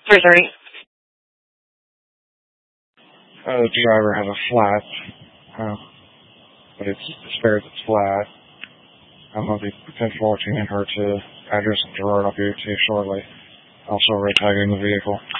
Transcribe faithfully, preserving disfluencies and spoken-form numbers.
three thirty. Uh, the driver has a flat, uh, but it's spares it's flat. I'll have the potential watching in her to address and Gerard. I'll be to you shortly. Also red tagging the vehicle.